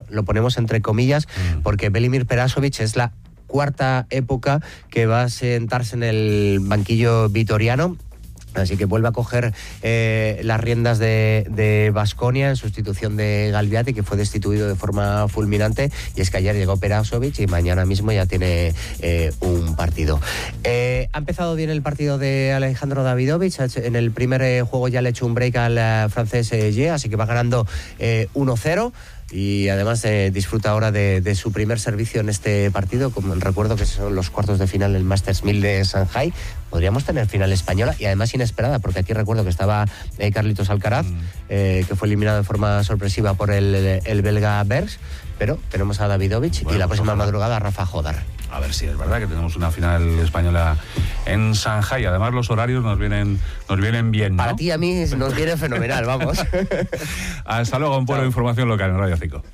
lo ponemos entre comillas, porque Velimir Perasovic es la cuarta época que va a sentarse en el banquillo vitoriano. Así que vuelve a coger las riendas de Baskonia en sustitución de Galbiati, que fue destituido de forma fulminante. Y es que ayer llegó Perasovic y mañana mismo ya tiene un partido. Ha empezado bien el partido de Alejandro Davidovich. En el primer juego ya le ha hecho un break al francés Ye, así que va ganando 1-0. Y además disfruta ahora de su primer servicio en este partido. Como recuerdo que son los cuartos de final del Masters 1000 de Shanghai. Podríamos tener final española y además inesperada, porque aquí recuerdo que estaba Carlitos Alcaraz, que fue eliminado de forma sorpresiva por el belga Bergs, pero tenemos a Davidovich y la próxima madrugada a Rafa Jodar. A ver si es verdad que tenemos una final española en Shanghai. Además, los horarios nos vienen bien, ¿no? Para ti y a mí nos viene fenomenal, vamos. Hasta luego, un pueblo de información local en Radio 5.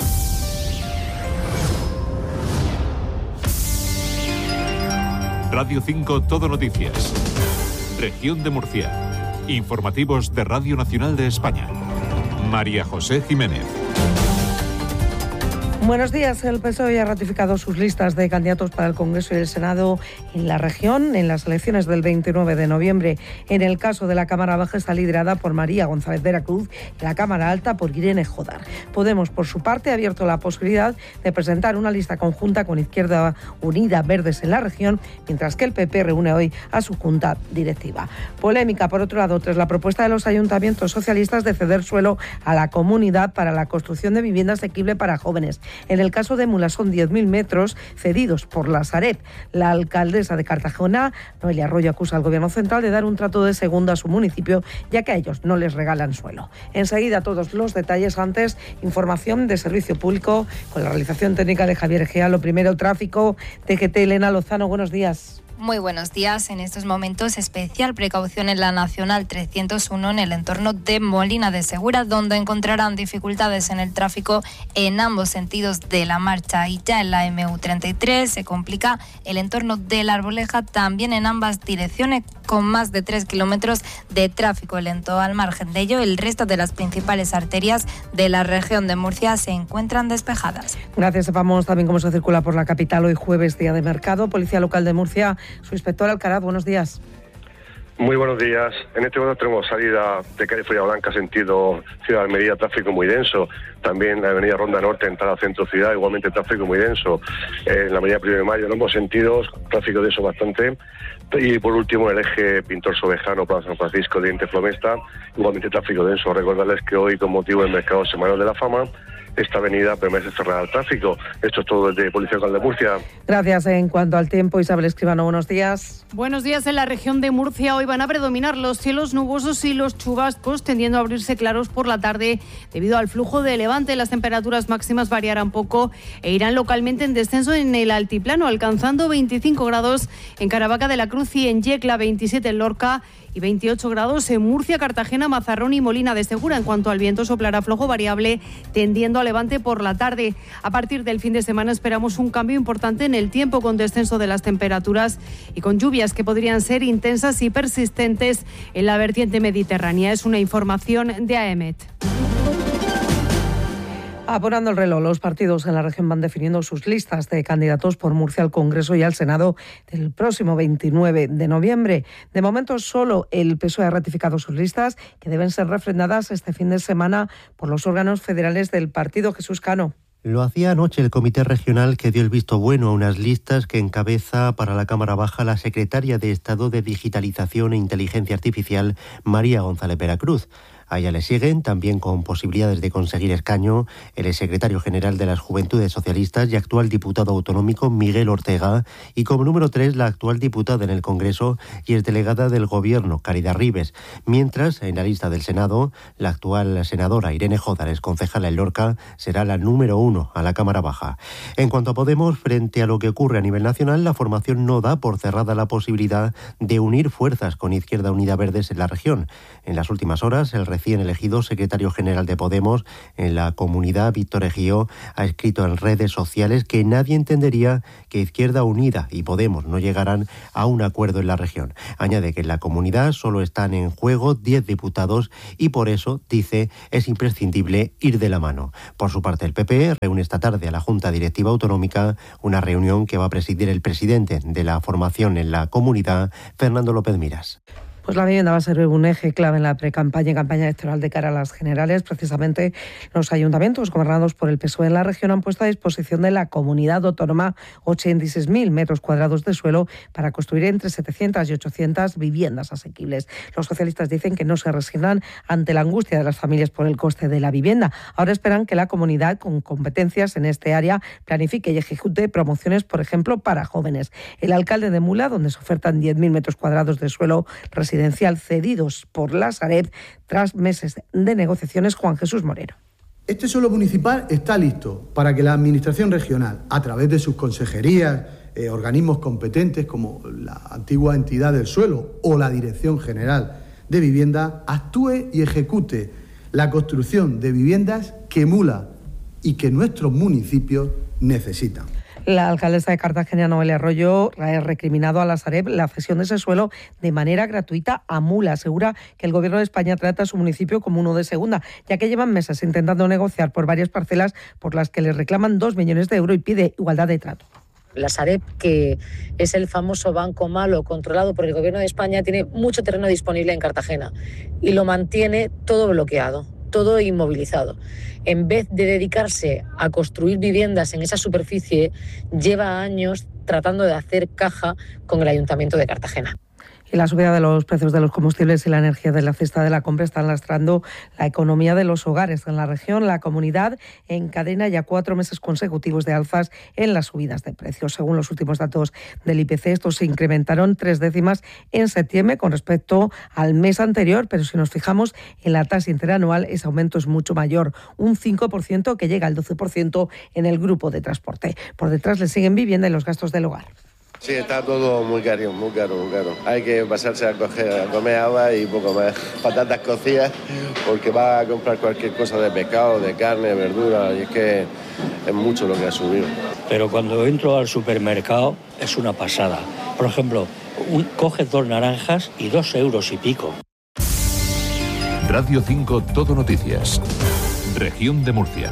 Radio 5 Todo Noticias. Región de Murcia. Informativos de Radio Nacional de España. María José Jiménez. Buenos días. El PSOE ha ratificado sus listas de candidatos para el Congreso y el Senado en la región en las elecciones del 29 de noviembre. En el caso de la Cámara Baja está liderada por María González Veracruz y la Cámara Alta por Irene Jodar. Podemos, por su parte, ha abierto la posibilidad de presentar una lista conjunta con Izquierda Unida Verdes en la región, mientras que el PP reúne hoy a su junta directiva. Polémica, por otro lado, tras la propuesta de los ayuntamientos socialistas de ceder suelo a la comunidad para la construcción de vivienda asequible para jóvenes. En el caso de Mula son 10.000 metros cedidos por la Sareb. La alcaldesa de Cartagena, Noelia Arroyo, acusa al Gobierno central de dar un trato de segunda a su municipio, ya que a ellos no les regalan suelo. Enseguida todos los detalles. Antes, información de servicio público con la realización técnica de Javier Egea. Lo primero, tráfico. TGT, Elena Lozano, buenos días. Muy buenos días. En estos momentos, especial precaución en la Nacional 301 en el entorno de Molina de Segura, donde encontrarán dificultades en el tráfico en ambos sentidos de la marcha. Y ya en la MU33 se complica el entorno de la Arboleja, también en ambas direcciones, con más de 3 kilómetros de tráfico lento. Al margen de ello, el resto de las principales arterias de la región de Murcia se encuentran despejadas. Gracias. Sepamos también cómo se circula por la capital hoy jueves, día de mercado. Policía Local de Murcia, su inspector Alcaraz, buenos días. Muy buenos días. En este momento tenemos salida de calle Florida Blanca, sentido Ciudad de Almería, tráfico muy denso. También la avenida Ronda Norte, entrada al centro ciudad, igualmente tráfico muy denso. En la avenida 1 de Mayo, en ambos sentidos, tráfico denso bastante. Y por último, el eje Pintor Sobejano, Plaza San Francisco, Diente Flomesta, igualmente tráfico denso. Recordarles que hoy, con motivo del Mercado Semanal de la Fama, esta avenida permanece cerrada al tráfico. Esto es todo desde Policía Local de Murcia. Gracias. En cuanto al tiempo, Isabel Escribano, buenos días. Buenos días. En la región de Murcia hoy van a predominar los cielos nubosos y los chubascos, tendiendo a abrirse claros por la tarde debido al flujo de levante. Las temperaturas máximas variarán poco e irán localmente en descenso en el altiplano, alcanzando 25 grados en Caravaca de la Cruz y en Yecla, 27 en Lorca y 28 grados en Murcia, Cartagena, Mazarrón y Molina de Segura. En cuanto al viento, soplará flojo variable, tendiendo a levante por la tarde. A partir del fin de semana esperamos un cambio importante en el tiempo, con descenso de las temperaturas y con lluvias que podrían ser intensas y persistentes en la vertiente mediterránea. Es una información de AEMET. Apurando el reloj, los partidos en la región van definiendo sus listas de candidatos por Murcia al Congreso y al Senado del próximo 29 de noviembre. De momento, solo el PSOE ha ratificado sus listas, que deben ser refrendadas este fin de semana por los órganos federales del partido. Jesús Cano. Lo hacía anoche el Comité Regional, que dio el visto bueno a unas listas que encabeza para la Cámara Baja la secretaria de Estado de Digitalización e Inteligencia Artificial, María González Veracruz. A ella le siguen, también con posibilidades de conseguir escaño, el exsecretario general de las Juventudes Socialistas y actual diputado autonómico Miguel Ortega, y como número 3 la actual diputada en el Congreso y exdelegada del Gobierno, Caridad Ribes. Mientras, en la lista del Senado, la actual senadora Irene Jodar, concejala en Lorca, será la número 1 a la Cámara Baja. En cuanto a Podemos, frente a lo que ocurre a nivel nacional, la formación no da por cerrada la posibilidad de unir fuerzas con Izquierda Unida Verdes en la región. En las últimas horas, el recién elegido secretario general de Podemos en la comunidad, Víctor Ejío, ha escrito en redes sociales que nadie entendería que Izquierda Unida y Podemos no llegaran a un acuerdo en la región. Añade que en la comunidad solo están en juego 10 diputados y por eso, dice, es imprescindible ir de la mano. Por su parte, el PP reúne esta tarde a la Junta Directiva Autonómica, una reunión que va a presidir el presidente de la formación en la comunidad, Fernando López Miras. Pues la vivienda va a ser un eje clave en la precampaña y campaña electoral de cara a las generales. Precisamente los ayuntamientos gobernados por el PSOE en la región han puesto a disposición de la comunidad autónoma 86.000 metros cuadrados de suelo para construir entre 700 y 800 viviendas asequibles. Los socialistas dicen que no se resignan ante la angustia de las familias por el coste de la vivienda. Ahora esperan que la comunidad, con competencias en este área, planifique y ejecute promociones, por ejemplo, para jóvenes. El alcalde de Mula, donde se ofertan 10.000 metros cuadrados de suelo residencial cedidos por la Sareb tras meses de negociaciones, Juan Jesús Moreno. Este suelo municipal está listo para que la Administración regional, a través de sus consejerías, organismos competentes como la antigua entidad del suelo o la Dirección General de Vivienda, actúe y ejecute la construcción de viviendas que Mula y que nuestros municipios necesitan. La alcaldesa de Cartagena, Noelia Arroyo, ha recriminado a la Sareb la cesión de ese suelo de manera gratuita a Mula. Asegura que el Gobierno de España trata a su municipio como uno de segunda, ya que llevan meses intentando negociar por varias parcelas por las que les reclaman 2 millones de euros y pide igualdad de trato. La Sareb, que es el famoso banco malo controlado por el Gobierno de España, tiene mucho terreno disponible en Cartagena y lo mantiene todo bloqueado, todo inmovilizado. En vez de dedicarse a construir viviendas en esa superficie, lleva años tratando de hacer caja con el Ayuntamiento de Cartagena. Y la subida de los precios de los combustibles y la energía de la cesta de la compra están lastrando la economía de los hogares en la región. La comunidad encadena ya 4 meses consecutivos de alzas en las subidas de precios. Según los últimos datos del IPC, estos se incrementaron 3 décimas en septiembre con respecto al mes anterior, pero si nos fijamos en la tasa interanual, ese aumento es mucho mayor, un 5% que llega al 12% en el grupo de transporte. Por detrás le siguen vivienda y los gastos del hogar. Sí, está todo muy caro, muy caro, muy caro. Hay que pasarse a comer agua y poco más. Patatas cocidas, porque va a comprar cualquier cosa de pescado, de carne, verdura, y es que es mucho lo que ha subido. Pero cuando entro al supermercado es una pasada. Por ejemplo, coges 2 naranjas y 2 euros y pico. Radio 5 Todo Noticias. Región de Murcia.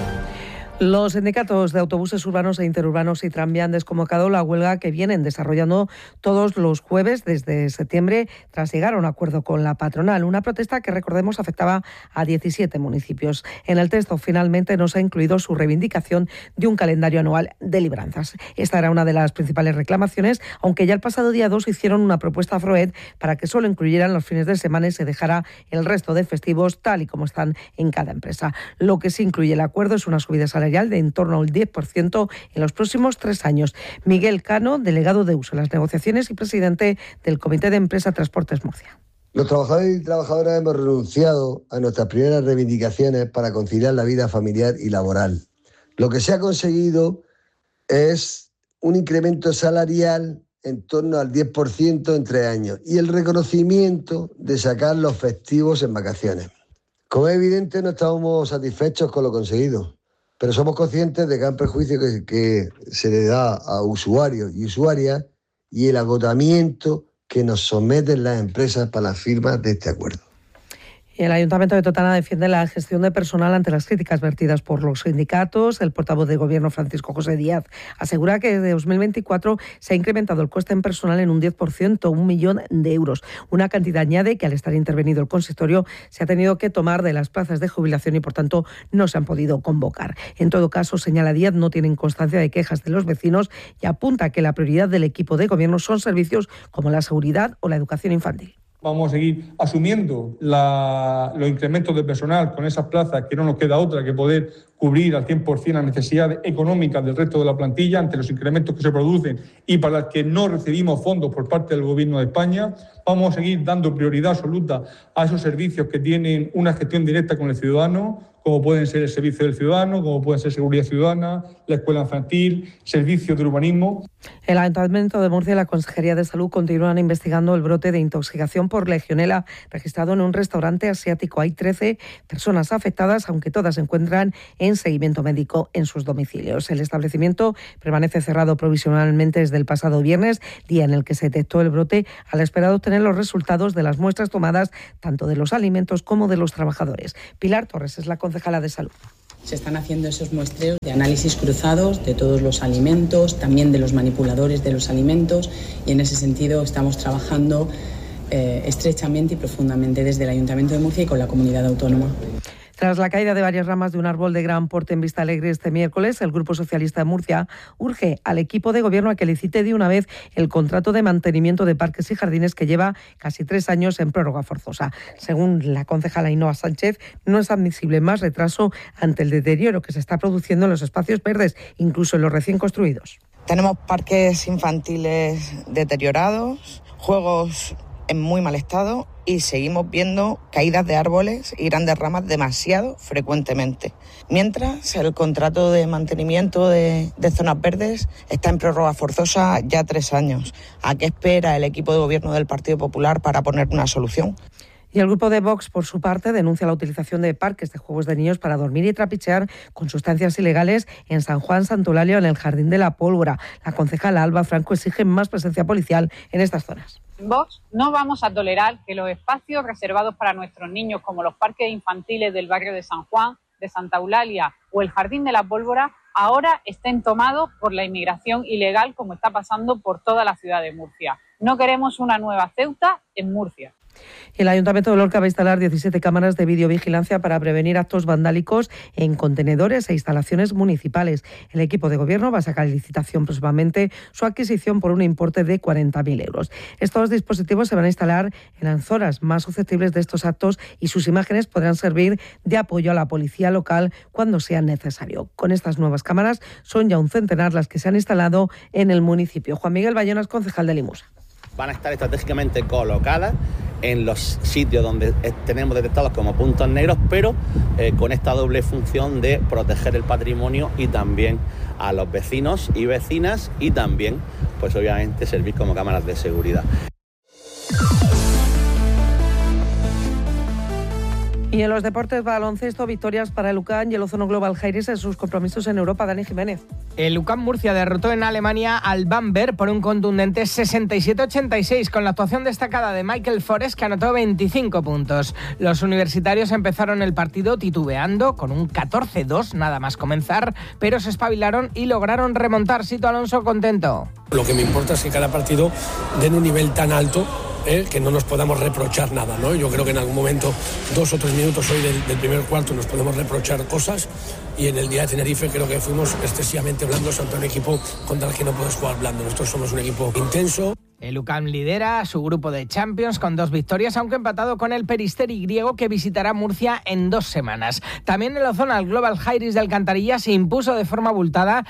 Los sindicatos de autobuses urbanos e interurbanos y tranvía han desconvocado la huelga que vienen desarrollando todos los jueves desde septiembre tras llegar a un acuerdo con la patronal. Una protesta que, recordemos, afectaba a 17 municipios. En el texto finalmente no se ha incluido su reivindicación de un calendario anual de libranzas. Esta era una de las principales reclamaciones, aunque ya el pasado día 2 hicieron una propuesta a Froed para que solo incluyeran los fines de semana y se dejara el resto de festivos tal y como están en cada empresa. Lo que sí incluye el acuerdo es una subida salarial de en torno al 10% en los próximos 3 años. Miguel Cano, delegado de uso en las negociaciones y presidente del Comité de Empresa Transportes Murcia. Los trabajadores y trabajadoras hemos renunciado a nuestras primeras reivindicaciones para conciliar la vida familiar y laboral. Lo que se ha conseguido es un incremento salarial en torno al 10% en 3 años y el reconocimiento de sacar los festivos en vacaciones. Como es evidente, no estamos satisfechos con lo conseguido, pero somos conscientes de que hay prejuicio que se le da a usuarios y usuarias y el agotamiento que nos someten las empresas para las firmas de este acuerdo. El Ayuntamiento de Totana defiende la gestión de personal ante las críticas vertidas por los sindicatos. El portavoz de Gobierno, Francisco José Díaz, asegura que desde 2024 se ha incrementado el coste en personal en un 10%, 1 millón de euros. Una cantidad, añade, que al estar intervenido el consistorio se ha tenido que tomar de las plazas de jubilación y por tanto no se han podido convocar. En todo caso, señala Díaz, no tienen constancia de quejas de los vecinos y apunta que la prioridad del equipo de Gobierno son servicios como la seguridad o la educación infantil. Vamos a seguir asumiendo los incrementos de personal con esas plazas, que no nos queda otra que poder cubrir al 100% las necesidades económicas del resto de la plantilla ante los incrementos que se producen y para las que no recibimos fondos por parte del Gobierno de España. Vamos a seguir dando prioridad absoluta a esos servicios que tienen una gestión directa con el ciudadano, como pueden ser el Servicio del Ciudadano, como pueden ser Seguridad Ciudadana, la Escuela Infantil, Servicio de Urbanismo. El Ayuntamiento de Murcia y la Consejería de Salud continúan investigando el brote de intoxicación por legionela registrado en un restaurante asiático. Hay 13 personas afectadas, aunque todas se encuentran en seguimiento médico en sus domicilios. El establecimiento permanece cerrado provisionalmente desde el pasado viernes, día en el que se detectó el brote, a la espera de obtener los resultados de las muestras tomadas tanto de los alimentos como de los trabajadores. Pilar Torres es la concejala de Salud. Se están haciendo esos muestreos de análisis cruzados de todos los alimentos, también de los manipuladores de los alimentos, y en ese sentido estamos trabajando estrechamente y profundamente desde el Ayuntamiento de Murcia y con la comunidad autónoma. Tras la caída de varias ramas de un árbol de gran porte en Vistalegre este miércoles, el Grupo Socialista de Murcia urge al equipo de gobierno a que licite de una vez el contrato de mantenimiento de parques y jardines que lleva casi 3 años en prórroga forzosa. Según la concejala Ainhoa Sánchez, no es admisible más retraso ante el deterioro que se está produciendo en los espacios verdes, incluso en los recién construidos. Tenemos parques infantiles deteriorados, juegos en muy mal estado y seguimos viendo caídas de árboles y grandes ramas demasiado frecuentemente. Mientras, el contrato de mantenimiento de zonas verdes está en prórroga forzosa ya 3 años. ¿A qué espera el equipo de gobierno del Partido Popular para poner una solución? Y el grupo de Vox, por su parte, denuncia la utilización de parques de juegos de niños para dormir y trapichear con sustancias ilegales en San Juan, Santo Eulalia o en el Jardín de la Pólvora. La concejala Alba Franco exige más presencia policial en estas zonas. En Vox no vamos a tolerar que los espacios reservados para nuestros niños, como los parques infantiles del barrio de San Juan, de Santa Eulalia o el Jardín de la Pólvora, ahora estén tomados por la inmigración ilegal, como está pasando por toda la ciudad de Murcia. No queremos una nueva Ceuta en Murcia. El Ayuntamiento de Lorca va a instalar 17 cámaras de videovigilancia para prevenir actos vandálicos en contenedores e instalaciones municipales. El equipo de gobierno va a sacar en licitación próximamente su adquisición por un importe de 40.000 euros. Estos dispositivos se van a instalar en las zonas más susceptibles de estos actos y sus imágenes podrán servir de apoyo a la policía local cuando sea necesario. Con estas nuevas cámaras son ya un centenar las que se han instalado en el municipio. Juan Miguel Bayonas, concejal de Limusa. Van a estar estratégicamente colocadas en los sitios donde tenemos detectados como puntos negros, pero con esta doble función de proteger el patrimonio y también a los vecinos y vecinas y también, pues obviamente, servir como cámaras de seguridad. Y en los deportes, baloncesto, victorias para el UCAM y el Ozono Global Jairis en sus compromisos en Europa. Dani Jiménez. El UCAM Murcia derrotó en Alemania al Bamberg por un contundente 67-86 con la actuación destacada de Michael Forest, que anotó 25 puntos. Los universitarios empezaron el partido titubeando con un 14-2 nada más comenzar, pero se espabilaron y lograron remontar. Sito Alonso contento. Lo que me importa es que cada partido den un nivel tan alto que no nos podamos reprochar nada, ¿no? Yo creo que en algún momento, 2 o 3 minutos hoy del primer cuarto, nos podemos reprochar cosas, y en el día de Tenerife creo que fuimos excesivamente blandos ante un equipo contra el que no puedes jugar blando. Nosotros somos un equipo intenso. El UCAM lidera su grupo de Champions con 2 victorias, aunque empatado con el Peristeri griego, que visitará Murcia en 2 semanas. También en la zona, el Global Jairis de Alcantarilla se impuso de forma abultada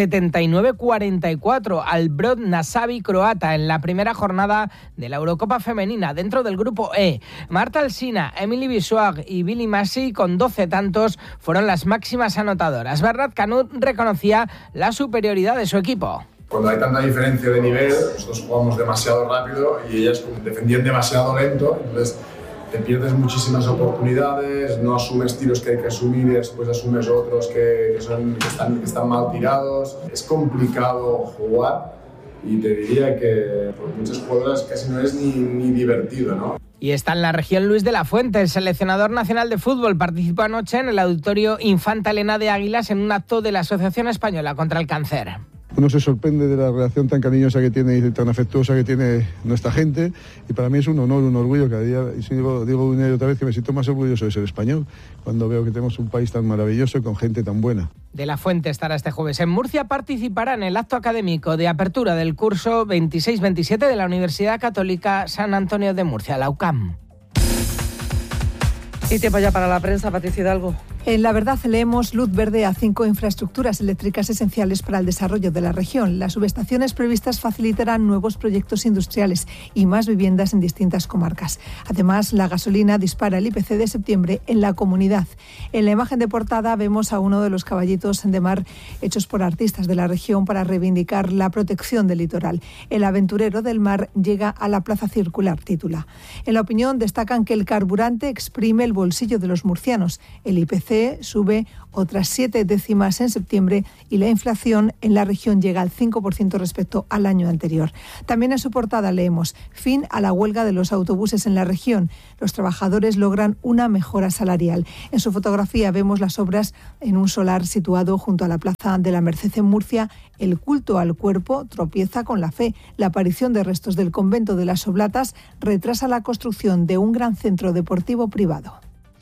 79-44 al Brod Nasavi croata en la primera jornada de la Eurocopa Femenina dentro del grupo E. Marta Alsina, Emily Bisuag y Billy Massey con 12 tantos fueron las máximas anotadoras. Bernat Canut reconocía la superioridad de su equipo. Cuando hay tanta diferencia de nivel, nosotros jugamos demasiado rápido y ellas defendían demasiado lento, entonces te pierdes muchísimas oportunidades, no asumes tiros que hay que asumir y después asumes otros que están mal tirados. Es complicado jugar y te diría que por muchas jugadoras casi no es ni divertido, ¿no? Y está en la región Luis de la Fuente. El seleccionador nacional de fútbol participó anoche en el auditorio Infanta Elena de Águilas en un acto de la Asociación Española contra el Cáncer. Uno se sorprende de la reacción tan cariñosa que tiene y tan afectuosa que tiene nuestra gente, y para mí es un honor, un orgullo cada día, y digo una y otra vez que me siento más orgulloso de ser español cuando veo que tenemos un país tan maravilloso y con gente tan buena. De la Fuente estará este jueves en Murcia, participará en el acto académico de apertura del curso 26-27 de la Universidad Católica San Antonio de Murcia, la UCAM. Y tiempo ya para la prensa, Patricia Hidalgo. En La Verdad leemos luz verde a 5 infraestructuras eléctricas esenciales para el desarrollo de la región. Las subestaciones previstas facilitarán nuevos proyectos industriales y más viviendas en distintas comarcas. Además, la gasolina dispara el IPC de septiembre en la comunidad. En la imagen de portada vemos a uno de los caballitos de mar hechos por artistas de la región para reivindicar la protección del litoral. El aventurero del mar llega a la Plaza Circular, titula. En La Opinión destacan que el carburante exprime el bolsillo de los murcianos. El IPC sube otras 7 décimas en septiembre y la inflación en la región llega al 5% respecto al año anterior. También en su portada leemos: fin a la huelga de los autobuses en la región. Los trabajadores logran una mejora salarial. En su fotografía vemos las obras en un solar situado junto a la Plaza de la Merced en Murcia. El culto al cuerpo tropieza con la fe. La aparición de restos del convento de las Oblatas retrasa la construcción de un gran centro deportivo privado.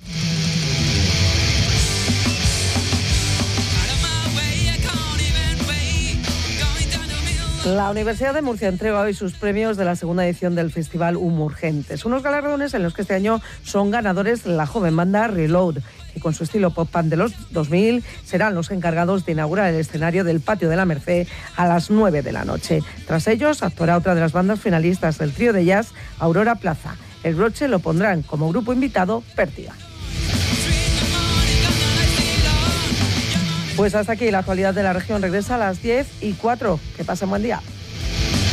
La Universidad de Murcia entrega hoy sus premios de la segunda edición del Festival Humurgentes. Unos galardones en los que este año son ganadores la joven banda Reload, que con su estilo pop punk de los 2000 serán los encargados de inaugurar el escenario del Patio de la Merced a las 9 de la noche. Tras ellos actuará otra de las bandas finalistas del trío de jazz, Aurora Plaza. El broche lo pondrán como grupo invitado Pértiga. Pues hasta aquí la actualidad de la región. Regresa a las 10:04. Que pasen buen día.